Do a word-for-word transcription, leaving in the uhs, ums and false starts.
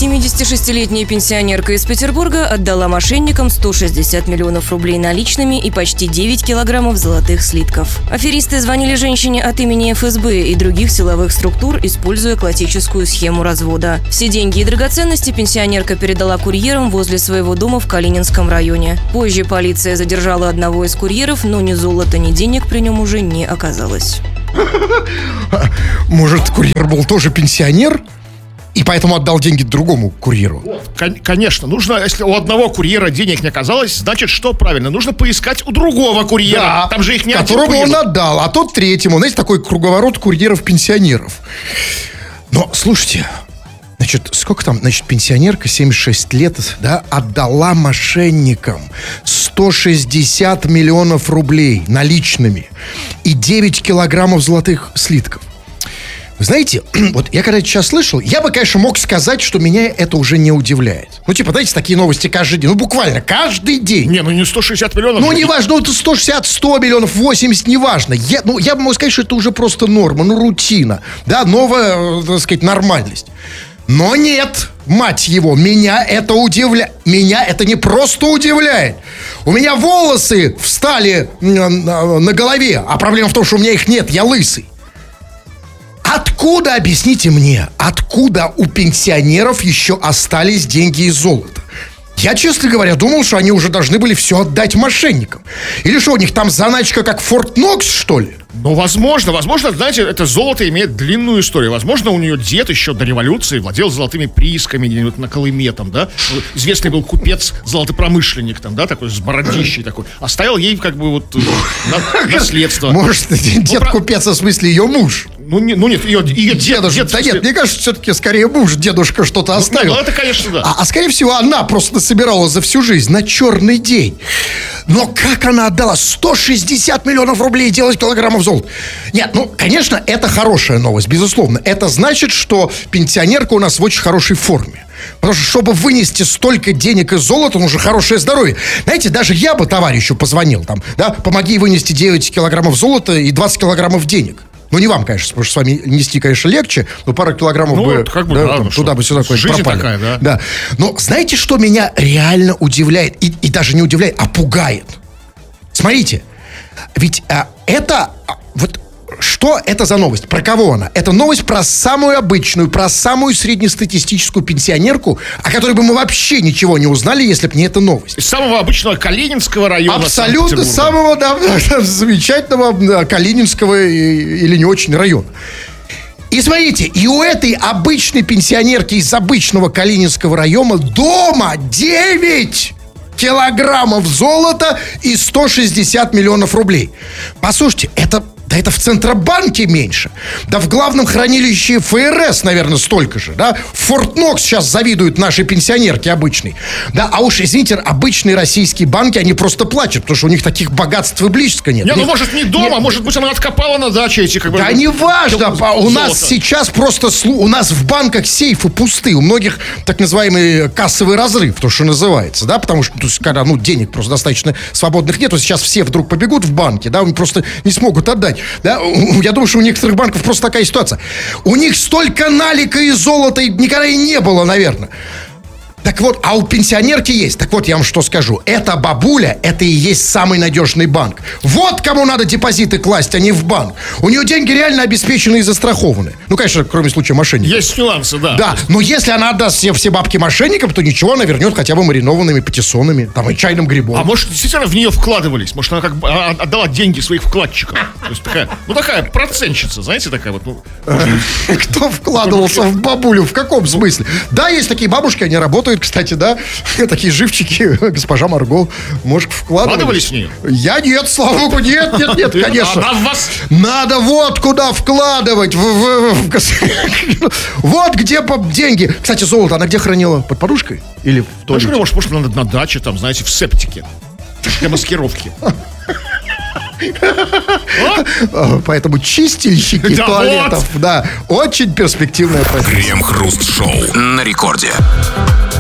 семидесятишестилетняя пенсионерка из Петербурга отдала мошенникам сто шестьдесят миллионов рублей наличными и почти девять килограммов золотых слитков. Аферисты звонили женщине от имени эф эс бэ и других силовых структур, используя классическую схему развода. Все деньги и драгоценности пенсионерка передала курьерам возле своего дома в Калининском районе. Позже полиция задержала одного из курьеров, но ни золота, ни денег при нем уже не оказалось. Может, курьер был тоже пенсионер? И поэтому отдал деньги другому курьеру. Кон- конечно, нужно, если у одного курьера денег не оказалось, значит, что правильно? Нужно поискать у другого курьера. Да, там же их не один которому курьер. он отдал, а тот третьему. Знаете, такой круговорот курьеров-пенсионеров. Но, слушайте, значит, сколько там, значит, пенсионерка, семьдесят шесть лет, да, отдала мошенникам сто шестьдесят миллионов рублей наличными и девять килограммов золотых слитков. Вы знаете, вот я когда это сейчас слышал, я бы, конечно, мог сказать, что меня это уже не удивляет. Ну, типа, знаете, такие новости каждый день. Ну, буквально каждый день. Не, ну не сто шестьдесят миллионов. Ну, не важно, ну, это сто шестьдесят, сто миллионов, восемьдесят, не важно. Я, ну, я бы мог сказать, что это уже просто норма, ну, рутина. Да, новая, так сказать, нормальность. Но нет, мать его, меня это удивляет. Меня это не просто удивляет. У меня волосы встали на, на, на голове, а проблема в том, что у меня их нет, я лысый. Откуда, объясните мне, откуда у пенсионеров еще остались деньги и золото? Я, честно говоря, думал, что они уже должны были все отдать мошенникам. Или что, у них там заначка как Форт Нокс, что ли? Ну, возможно, возможно, знаете, это золото имеет длинную историю. Возможно, у нее дед еще до революции владел золотыми приисками где-нибудь на Колыме, там, да. Известный был купец, золотопромышленник, там, да, такой, с бородищей такой. Оставил ей, как бы, вот, на, наследство. Может, дед-купец, в смысле, ее муж? Ну, не, ну нет, ее, ее дедушка. Дед, да смысле... нет, мне кажется, все-таки скорее муж, дедушка что-то оставил. Ну, это, конечно, да. А, а скорее всего, она просто насобирала за всю жизнь на черный день. Но как она отдала сто шестьдесят миллионов рублей и делать килограммов золота? Нет, ну, конечно, это хорошая новость, безусловно. Это значит, что пенсионерка у нас в очень хорошей форме. Потому что, чтобы вынести столько денег и золота, нужно хорошее здоровье. Знаете, даже я бы товарищу позвонил, там, да, помоги вынести девять килограммов золота и двадцать килограммов денег. Ну, не вам, конечно, потому что с вами нести, конечно, легче, но пару килограммов ну, бы, как бы да, да, там, ну, туда бы сюда жизнь пропали. Такая, да. Да. Но знаете, что меня реально удивляет? И, и даже не удивляет, а пугает. Смотрите, ведь а, это... А, вот что это за новость? Про кого она? Это новость про самую обычную, про самую среднестатистическую пенсионерку, о которой бы мы вообще ничего не узнали, если бы не эта новость. Из самого обычного Калининского района. Абсолютно самого да, замечательного да, Калининского или не очень района. И смотрите, и у этой обычной пенсионерки из обычного Калининского района дома девять килограммов золота и сто шестьдесят миллионов рублей. Послушайте, это... Да это в Центробанке меньше. Да в главном хранилище эф эр эс, наверное, столько же, да? Форт Нокс сейчас завидуют нашей пенсионерке обычной. Да, а уж, извините, обычные российские банки, они просто плачут, потому что у них таких богатств и близко нет. Не, ну них... может не дома, нет. Может быть она откопала на даче эти как бы... Да не важно, у золото. нас сейчас просто, у нас в банках сейфы пусты, у многих так называемый кассовый разрыв, то, что называется, да, потому что, то есть, когда, ну, денег просто достаточно свободных нет, то сейчас все вдруг побегут в банки, да, они просто не смогут отдать. Да, я думаю, что у некоторых банков просто такая ситуация. У них столько налика и золота никогда и не было, наверное. Так вот, а у пенсионерки есть. Так вот, я вам что скажу. Эта бабуля, это и есть самый надежный банк. Вот кому надо депозиты класть, а не в банк. У нее деньги реально обеспечены и застрахованы. Ну, конечно, кроме случая мошенников. Есть нюансы, да. Да, но если она отдаст все, все бабки мошенникам, то ничего, она вернет хотя бы маринованными патиссонами, там, и чайным грибом. А может, действительно в нее вкладывались? Может, она как бы отдала деньги своих вкладчиков? То есть такая, ну, такая процентщица, знаете, такая вот. Ну, кто вкладывался в бабулю? В каком смысле? Да, есть такие бабушки, они работают, кстати, да, такие живчики, госпожа Марго, может, вкладывались. Вкладывались в нее? Я нет, слава богу, нет, нет, нет, конечно. Она в вас... Надо вот куда вкладывать. В, в, в, в, вот где деньги. Кстати, золото она где хранила? Под подушкой? Или в туалете? Ну, может, может, на, на даче, там, знаете, в септике. Для маскировки. Поэтому чистильщики да туалетов, вот. Да, очень перспективная профессия. Крем-хруст-шоу на рекорде.